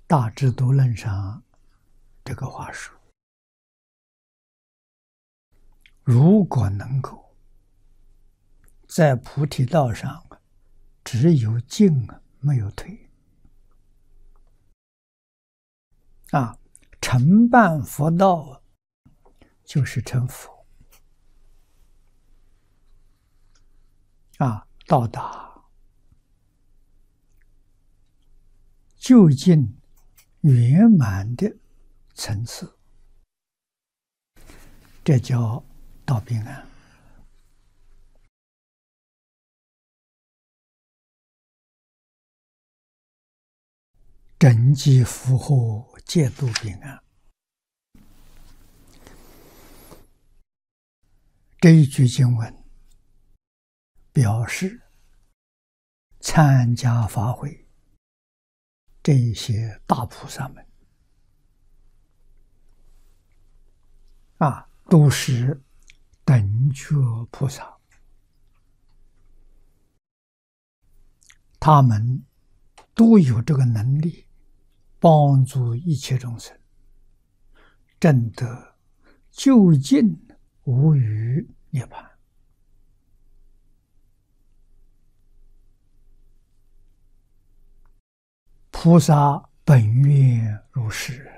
大智度论上这个话说，如果能够在菩提道上只有进没有退啊，成办佛道就是成佛啊，到达究竟圆满的层次，这叫道彼岸。整机福后戒度彼岸，这一句经文表示参加法会这一些大菩萨们都是等觉菩萨，他们都有这个能力帮助一切众生证得究竟无余涅槃。菩萨本愿如是。